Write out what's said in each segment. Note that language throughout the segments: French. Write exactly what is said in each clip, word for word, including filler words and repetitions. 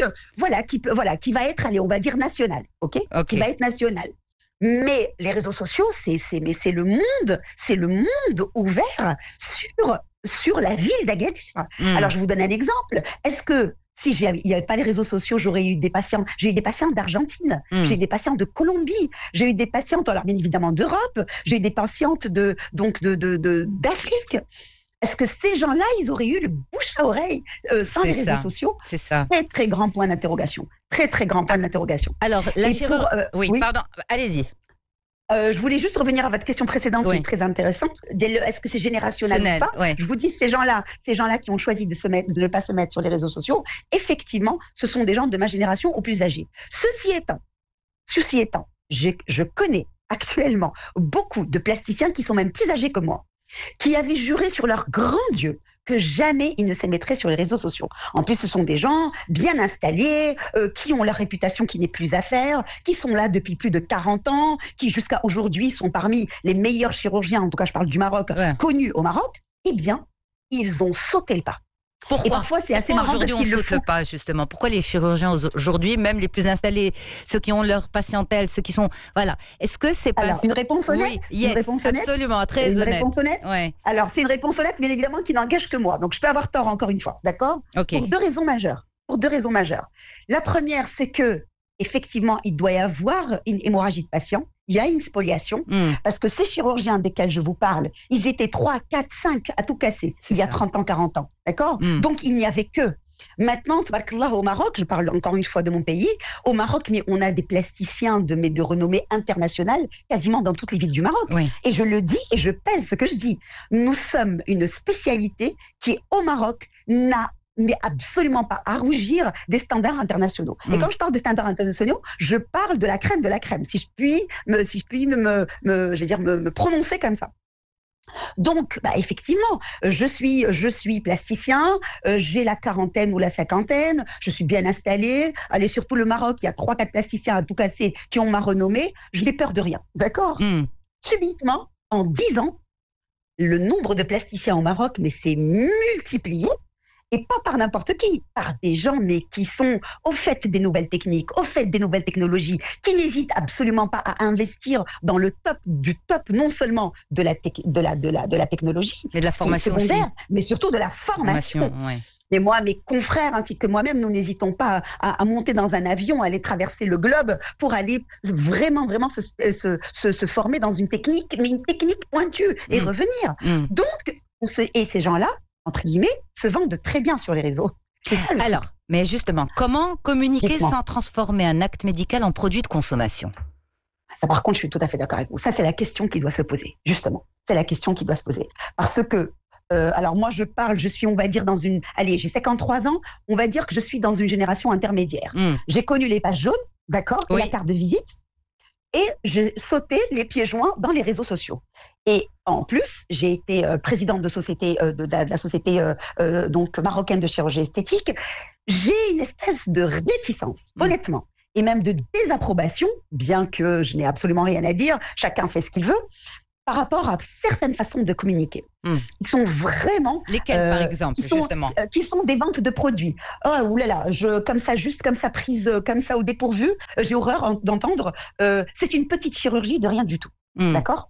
euh, voilà, qui peut, voilà, qui va être, allez, on va dire national, ok, Ok. qui va être national. Mais les réseaux sociaux, c'est, c'est, mais c'est le monde, c'est le monde ouvert sur sur la ville d'Agadir. Hmm. Alors, je vous donne un exemple. Est-ce que si j'ai- il n'y avait pas les réseaux sociaux, j'aurais eu des patients. J'ai eu des patients d'Argentine, Hmm. j'ai eu des patients de Colombie, j'ai eu des patientes, alors bien évidemment d'Europe, j'ai eu des patientes de donc de, de, de- d'Afrique. Est-ce que ces gens-là, ils auraient eu le bouche à oreille euh, sans C'est les réseaux ça. sociaux? C'est ça. Très très grand point d'interrogation. Très très grand point d'interrogation. Alors, la Et chirurgie. pour, euh, oui, oui. pardon, allez-y. Euh, je voulais juste revenir à votre question précédente Oui. qui est très intéressante. Dès le- Est-ce que c'est générationnel Chanel, ou pas? ouais. Je vous dis, ces gens-là, ces gens-là qui ont choisi de, se mettre, de ne pas se mettre sur les réseaux sociaux, effectivement, ce sont des gens de ma génération ou plus âgés. Ceci étant, ceci étant, je, je connais actuellement beaucoup de plasticiens qui sont même plus âgés que moi, qui avaient juré sur leur grand Dieu que jamais ils ne s'émettraient sur les réseaux sociaux. En plus, ce sont des gens bien installés, euh, qui ont leur réputation qui n'est plus à faire, qui sont là depuis plus de quarante ans, qui jusqu'à aujourd'hui sont parmi les meilleurs chirurgiens, en tout cas je parle du Maroc, Ouais. connus au Maroc. Eh bien, ils ont sauté le pas. Pourquoi Et parfois, c'est assez Pourquoi marrant aujourd'hui parce on qu'ils le saute le font. pas, justement? Pourquoi les chirurgiens aujourd'hui, même les plus installés, ceux qui ont leur patientèle, ceux qui sont... Voilà. Est-ce que c'est pas... Alors, une réponse honnête, Oui, une yes, réponse honnête, absolument, très une honnête. réponse honnête. Ouais. Alors, c'est une réponse honnête, bien évidemment, qui n'engage que moi. Donc, je peux avoir tort encore une fois, d'accord? Ok. Pour deux raisons majeures. Pour deux raisons majeures. La première, c'est que effectivement, il doit y avoir une hémorragie de patient. Il y a une spoliation, Mm. parce que ces chirurgiens desquels je vous parle, ils étaient trois, quatre, cinq à tout casser, C'est il y a ça. trente ans, quarante ans. D'accord? Mm. Donc, il n'y avait que. Maintenant, tabarakallah, au Maroc, je parle encore une fois de mon pays, au Maroc, mais on a des plasticiens de, mais de renommée internationale quasiment dans toutes les villes du Maroc. Oui. Et je le dis et je pèse ce que je dis. Nous sommes une spécialité qui, au Maroc, n'a mais absolument pas à rougir des standards internationaux. Mm. Et quand je parle de standards internationaux, je parle de la crème de la crème, si je puis me, si je puis me, me, me je vais dire, me, me prononcer comme ça. Donc, bah, effectivement, je suis, je suis plasticien, euh, j'ai la quarantaine ou la cinquantaine, je suis bien installée. Allez, surtout le Maroc, il y a trois, quatre plasticiens à tout casser qui ont ma renommée. Je n'ai peur de rien, d'accord? Mm. Subitement, en dix ans, le nombre de plasticiens au Maroc, mais c'est multiplié. Et pas par n'importe qui, par des gens mais qui sont au fait des nouvelles techniques, au fait des nouvelles technologies, qui n'hésitent absolument pas à investir dans le top du top, non seulement de la, tec- de la, de la, de la technologie, Mais de la formation aussi. secondaire, mais surtout de la formation. Formation, ouais. Et moi, mes confrères ainsi que moi-même, nous n'hésitons pas à, à monter dans un avion, à aller traverser le globe pour aller vraiment, vraiment se, se, se, se former dans une technique, mais une technique pointue et Mm. revenir. Mm. Donc, on se, et ces gens-là, entre guillemets, se vendent très bien sur les réseaux. C'est ça, le truc. Alors, mais justement, comment communiquer Dites-moi. sans transformer un acte médical en produit de consommation? Ça, par contre, je suis tout à fait d'accord avec vous. Ça, c'est la question qui doit se poser, justement. C'est la question qui doit se poser. Parce que, euh, alors moi, je parle, je suis, on va dire, dans une... Allez, j'ai cinquante-trois ans, on va dire que je suis dans une génération intermédiaire. Mm. J'ai connu les pages jaunes, d'accord, Oui. et la carte de visite, et j'ai sauté les pieds joints dans les réseaux sociaux. Et en plus, j'ai été euh, présidente de, société, euh, de, de la société euh, euh, donc marocaine de chirurgie esthétique. J'ai une espèce de réticence, Mm. honnêtement, et même de désapprobation, bien que je n'ai absolument rien à dire, chacun fait ce qu'il veut, par rapport à certaines façons de communiquer. Mm. Ils sont vraiment... Lesquels, par Euh, exemple, qui sont, justement? euh, qui sont des ventes de produits. Oh, oulala, je, comme ça, juste comme ça, prise euh, comme ça au dépourvu, euh, j'ai horreur en- d'entendre, euh, c'est une petite chirurgie de rien du tout. Mm. D'accord?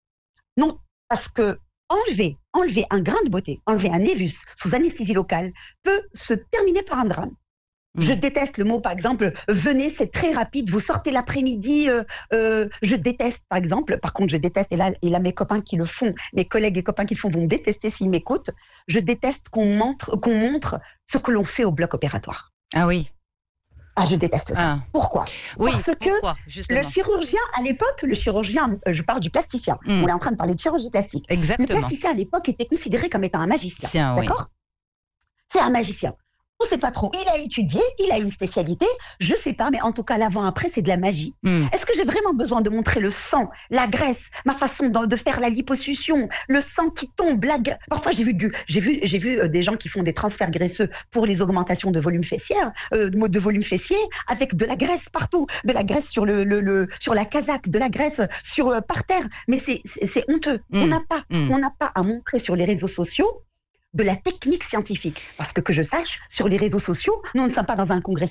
Non, parce que enlever, enlever un grain de beauté, enlever un névus sous anesthésie locale peut se terminer par un drame. Mm. Je déteste le mot, par exemple, venez, c'est très rapide, vous sortez l'après-midi, euh, euh, je déteste, par exemple, par contre, je déteste, et là, et là, mes copains qui le font, mes collègues et copains qui le font vont me détester s'ils m'écoutent, je déteste qu'on montre, qu'on montre ce que l'on fait au bloc opératoire. Ah oui. Ah, je déteste ça. Ah. Pourquoi? Oui, Parce que pourquoi, justement? Le chirurgien, à l'époque, le chirurgien, euh, je parle du plasticien, Mm. on est en train de parler de chirurgie plastique. Le Exactement. plasticien, à l'époque, était considéré comme étant un magicien. Tiens, oui. D'accord? C'est un magicien. On ne sait pas trop. Il a étudié, il a une spécialité. Je ne sais pas, mais en tout cas, l'avant-après, c'est de la magie. Mm. Est-ce que j'ai vraiment besoin de montrer le sang, la graisse, ma façon de, de faire la liposuction, le sang qui tombe, la gra- Parfois, j'ai vu, du, j'ai vu, j'ai vu euh, des gens qui font des transferts graisseux pour les augmentations de volume fessière, euh, de de volume fessier, avec de la graisse partout, de la graisse sur, le, le, le- sur la casaque, de la graisse sur, euh, par terre. Mais c'est, c'est, c'est honteux. Mm. On n'a pas, Mm. on n'a pas à montrer sur les réseaux sociaux de la technique scientifique. Parce que que je sache, sur les réseaux sociaux, nous ne sommes pas dans un congrès